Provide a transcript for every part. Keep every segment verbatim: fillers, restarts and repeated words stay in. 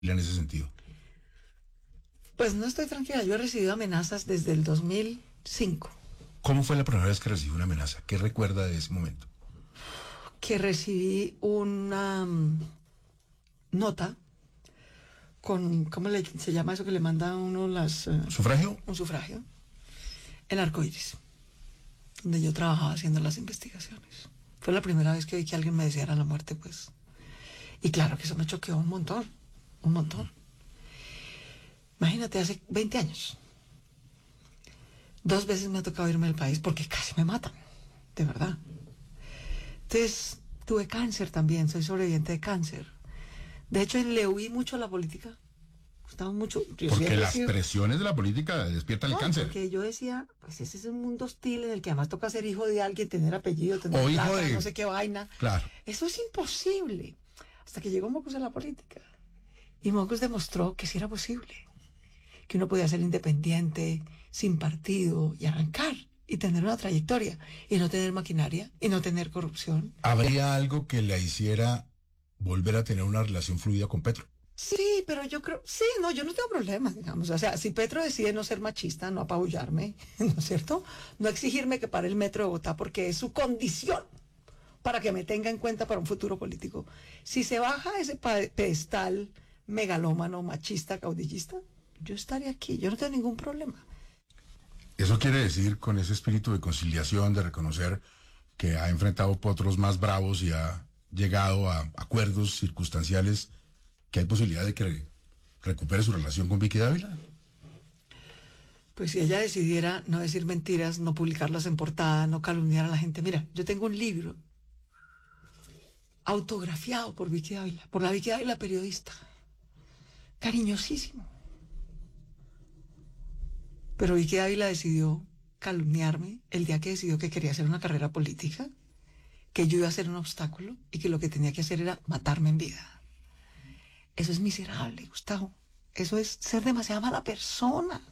en ese sentido? Pues no estoy tranquila, yo he recibido amenazas desde el dos mil cinco. ¿Cómo fue la primera vez que recibió una amenaza? ¿Qué recuerda de ese momento? Que recibí una um, nota con, ¿cómo le, se llama eso que le manda a uno las... Uh, ¿Sufragio? Un sufragio. En Arcoiris, donde yo trabajaba haciendo las investigaciones. Fue la primera vez que vi que alguien me deseara la muerte, pues. Y claro que eso me choqueó un montón, un montón. Imagínate, hace veinte años. Dos veces me ha tocado irme del país porque casi me matan, de verdad. Entonces, tuve cáncer también, soy sobreviviente de cáncer. De hecho, le huí mucho a la política. Gustaba mucho. Yo porque las sido... presiones de la política despiertan no, el cáncer. Porque yo decía, pues ese es un mundo hostil en el que además toca ser hijo de alguien, tener apellido, tener o plata, hijo de... no sé qué vaina. Claro. Eso es imposible. Hasta que llegó Mocus a la política. Y Mocus demostró que sí era posible. Que uno podía ser independiente, sin partido, y arrancar, y tener una trayectoria, y no tener maquinaria, y no tener corrupción. ¿Habría algo que le hiciera volver a tener una relación fluida con Petro? Sí, pero yo creo, sí, no, yo no tengo problemas, digamos. O sea, si Petro decide no ser machista, no apabullarme, ¿no es cierto? No exigirme que pare el metro de Bogotá porque es su condición para que me tenga en cuenta para un futuro político. Si se baja ese pedestal megalómano, machista, caudillista, yo estaré aquí, yo no tengo ningún problema. Eso quiere decir, con ese espíritu de conciliación, de reconocer que ha enfrentado potros más bravos y ha llegado a acuerdos circunstanciales, que hay posibilidad de que recupere su relación con Vicky Dávila. Pues si ella decidiera no decir mentiras, no publicarlas en portada, no calumniar a la gente. Mira, yo tengo un libro autografiado por Vicky Dávila, por la Vicky Dávila periodista, cariñosísimo. Pero Vicky Dávila decidió calumniarme el día que decidió que quería hacer una carrera política, que yo iba a ser un obstáculo y que lo que tenía que hacer era matarme en vida. Eso es miserable, Gustavo. Eso es ser demasiado mala persona.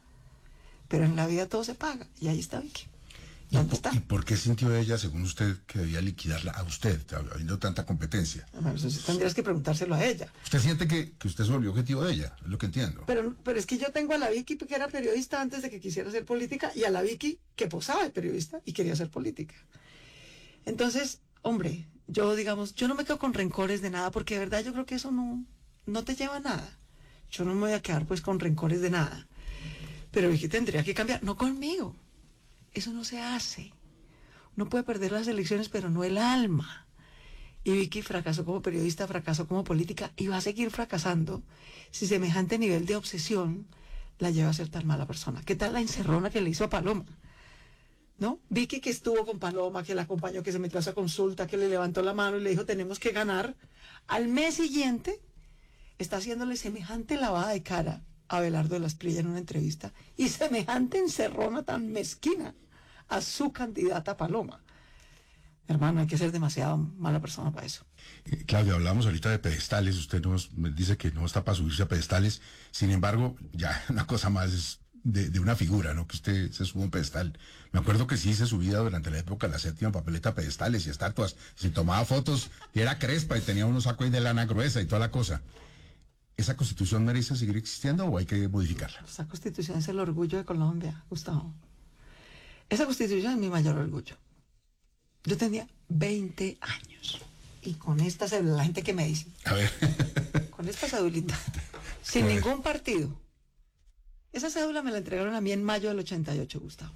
Pero en la vida todo se paga. Y ahí está Vicky. ¿Dónde ¿Y, está? ¿Y por qué sintió ella, según usted, que debía liquidarla a usted, habiendo tanta competencia? Bueno, eso sí tendrías que preguntárselo a ella. ¿Usted siente que, que usted se volvió objetivo de ella? Es lo que entiendo. Pero, pero es que yo tengo a la Vicky que era periodista antes de que quisiera hacer política y a la Vicky que posaba de periodista y quería hacer política. Entonces, hombre, yo digamos, yo no me quedo con rencores de nada porque de verdad yo creo que eso no, no te lleva a nada. Yo no me voy a quedar pues con rencores de nada. Pero Vicky tendría que cambiar, no conmigo. Eso no se hace. Uno puede perder las elecciones, pero no el alma. Y Vicky fracasó como periodista, fracasó como política y va a seguir fracasando si semejante nivel de obsesión la lleva a ser tan mala persona. ¿Qué tal la encerrona que le hizo a Paloma? ¿No? Vicky que estuvo con Paloma, que la acompañó, que se metió a esa consulta, que le levantó la mano y le dijo tenemos que ganar. Al mes siguiente está haciéndole semejante lavada de cara a Abelardo de la Espriella en una entrevista y semejante encerrona tan mezquina a su candidata Paloma. Hermano, hay que ser demasiado mala persona para eso. Eh, Claudia, hablamos ahorita de pedestales, usted nos me dice que no está para subirse a pedestales, sin embargo, ya una cosa más es de, de una figura, ¿no? Que usted se suba a un pedestal. Me acuerdo que sí se subía durante la época de la séptima papeleta a pedestales y estatuas, se tomaba fotos y era crespa y tenía unos sacos ahí de lana gruesa y toda la cosa. ¿Esa constitución merece seguir existiendo o hay que modificarla? Esa constitución es el orgullo de Colombia, Gustavo. Esa constitución es mi mayor orgullo. Yo tenía veinte años y con esta cédula, la gente que me dice, a ver, con esta cédulita, sin ningún partido. Esa cédula me la entregaron a mí en mayo del ochenta y ocho, Gustavo.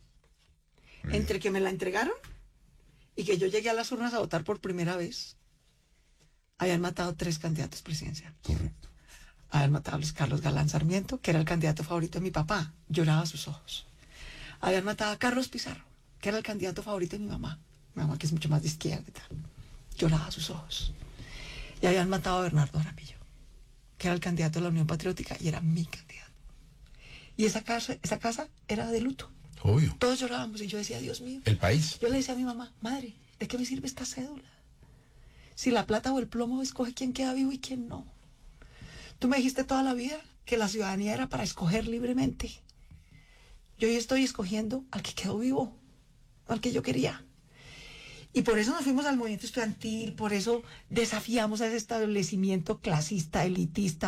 Entre que me la entregaron y que yo llegué a las urnas a votar por primera vez, habían matado tres candidatos presidenciales. Correcto. Habían matado a Luis Carlos Galán Sarmiento, que era el candidato favorito de mi papá, lloraba a sus ojos. Habían matado a Carlos Pizarro, que era el candidato favorito de mi mamá, mi mamá que es mucho más de izquierda y tal, lloraba a sus ojos. Y habían matado a Bernardo Jaramillo, que era el candidato de la Unión Patriótica y era mi candidato. Y esa casa, esa casa era de luto. Obvio. Todos llorábamos y yo decía, Dios mío. El país. Yo le decía a mi mamá, madre, ¿de qué me sirve esta cédula? Si la plata o el plomo escoge quién queda vivo y quién no. Tú me dijiste toda la vida que la ciudadanía era para escoger libremente. Yo hoy estoy escogiendo al que quedó vivo, al que yo quería. Y por eso nos fuimos al movimiento estudiantil, por eso desafiamos a ese establecimiento clasista, elitista,